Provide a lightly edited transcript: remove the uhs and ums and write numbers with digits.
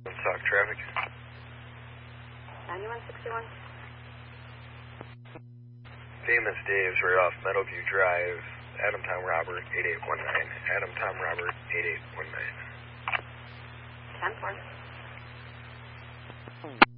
Talk traffic. 9161. Famous Dave's right off Meadowview Drive. Adam Tom Robert 8819. Adam Tom Robert 8819. 10-4.